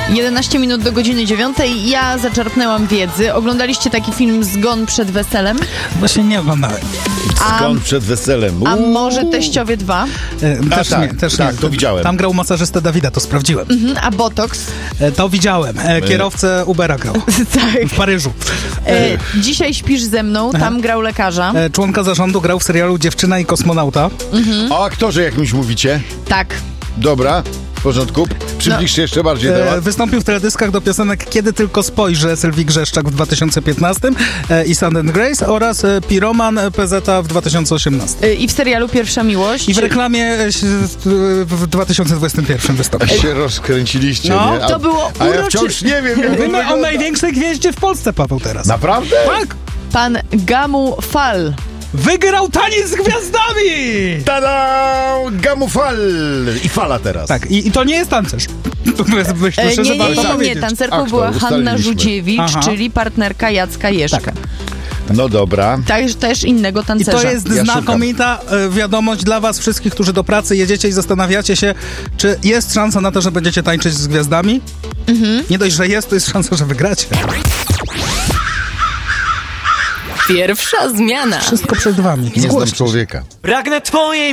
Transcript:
11 minut do godziny 9. Ja zaczerpnęłam wiedzy. Oglądaliście taki film Zgon przed weselem? Właśnie nie oglądałem. Skąd przed weselem? A może Teściowie 2? Też tak, nie. to widziałem. Tam grał masażystę Dawida, to sprawdziłem. A Botox? To widziałem. Kierowcę Ubera grał. Tak. W Paryżu. Dzisiaj śpisz ze mną, tam grał lekarza. Członka zarządu grał w serialu Dziewczyna i kosmonauta. O aktorze jakimś mówicie? Tak. Dobra, w porządku. Przybliżcie jeszcze bardziej temat. Wystąpił w teledyskach do piosenek Kiedy tylko spojrzę Sylwii Grzeszczak w 2015 i Sand and Grace oraz Piroman PZ w 2018. I w serialu Pierwsza Miłość. I w reklamie w 2021 wystąpił. Się rozkręciliście, No, nie? to było A ja uroczy- wciąż nie wiem, jak to Mówimy o wygląda. największej gwieździe w Polsce, Paweł, teraz. Naprawdę? Tak! Pan Gamu Fal. Wygrał Taniec z Gwiazdami! Tada! Gamufal! I fala teraz. Tak, i to nie jest tancerz. Myślę, że warto Nie, powiedzieć. tancerką Aktor, była Hanna ustaliliśmy. Rzudziewicz, Aha. czyli partnerka Jacka Jeżka. No dobra. Też innego I tancerza. to jest Ja znakomita wiadomość dla was wszystkich, którzy do pracy jedziecie i zastanawiacie się, czy jest szansa na to, że będziecie tańczyć z gwiazdami? Nie dość, że jest, to jest szansa, że wygracie. Pierwsza zmiana. Wszystko przed wami. Nie znam człowieka. Pragnę twojej